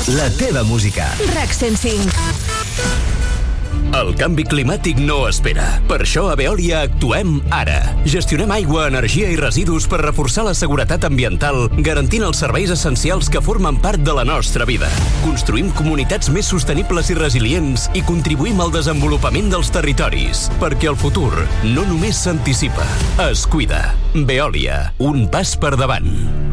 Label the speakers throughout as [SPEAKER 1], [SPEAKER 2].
[SPEAKER 1] La teva música.
[SPEAKER 2] RAC 105.
[SPEAKER 3] El canvi climàtic no espera. Per això a Veolia actuem ara. Gestionem aigua, energia i residus per reforçar la seguretat ambiental, garantint els serveis essencials que formen part de la nostra vida. Construïm comunitats més sostenibles i resilients i contribuïm al desenvolupament dels territoris, perquè el futur no només s'anticipa, es cuida. Veolia, un pas per davant.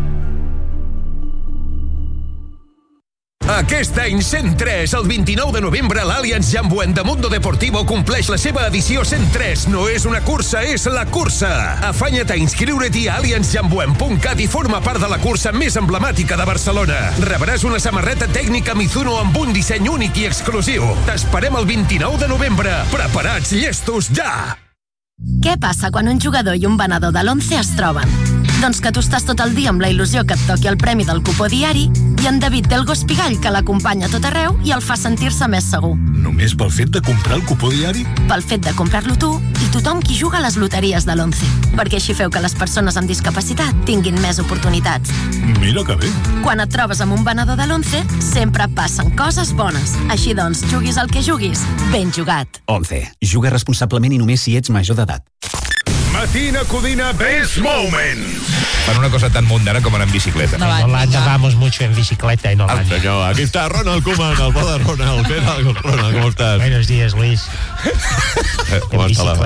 [SPEAKER 4] Aquest any 103, el 29 de novembre, l'Allianz Jambuend de Mundo Deportivo compleix la seva edició 103. No és una cursa, és la cursa. Afanya't a inscriure-t'hi a allianzjambuend.cat i forma part de la cursa més emblemàtica de Barcelona. Rebràs una samarreta tècnica Mizuno amb un disseny únic i exclusiu. T'esperem el 29 de novembre. Preparats, llestos, ja!
[SPEAKER 5] Què passa quan un jugador i un venedor de l'11 es troben? Doncs que tu estàs tot el dia amb la il·lusió que et toqui el premi del cupó diari i en David té el gos pigall que l'acompanya a tot arreu i el fa sentir-se més segur.
[SPEAKER 6] Només pel fet de comprar el cupó diari?
[SPEAKER 5] Pel fet de comprar-lo tu i tothom qui juga a les loteries de l'11. Perquè així feu que les persones amb discapacitat tinguin més oportunitats.
[SPEAKER 6] Mira que bé.
[SPEAKER 5] Quan et trobes amb un venedor de l'11, sempre passen coses bones. Així doncs, juguis el que juguis, ben jugat.
[SPEAKER 1] 11. Juga responsablement i només si ets major d'edat.
[SPEAKER 4] Matina Codina Best Moments.
[SPEAKER 7] Para una cosa tan mundana como en bicicleta.
[SPEAKER 8] En Holanda vamos mucho en bicicleta en Holanda.
[SPEAKER 6] Señor, aquí está Ronald Koeman, el bo de Ronald. ¿Qué tal, Ronald? ¿Cómo estás?
[SPEAKER 8] Buenos días, Luis.
[SPEAKER 6] ¿Cómo está la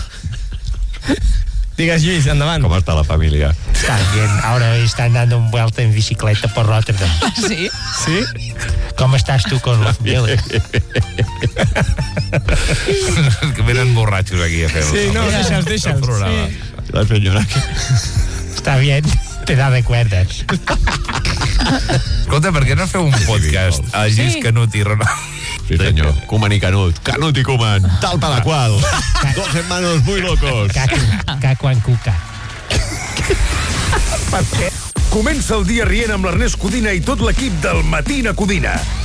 [SPEAKER 9] Digues, Lluís, endavant.
[SPEAKER 6] ¿Cómo está la familia?
[SPEAKER 8] Está bien, ahora están dando una vuelta en bicicleta por Rotterdam.
[SPEAKER 9] Sí? Sí?
[SPEAKER 8] ¿Cómo estás tú con la familia?
[SPEAKER 7] Que venen borratxos aquí a fer
[SPEAKER 9] Sí, no, deixa'ls. Sí.
[SPEAKER 6] La señora que...
[SPEAKER 8] Está bien, te da recuerdas.
[SPEAKER 7] Escolta, per què no feu un podcast a Lluís Canut i Ronald?
[SPEAKER 6] Sí, señor. Koeman y Canut. Canut y Koeman. Tal para cual. Dos hermanos muy locos.
[SPEAKER 8] Caco en cuca.
[SPEAKER 4] Comença el dia rient amb l'Ernest Codina i tot l'equip del Matina Codina.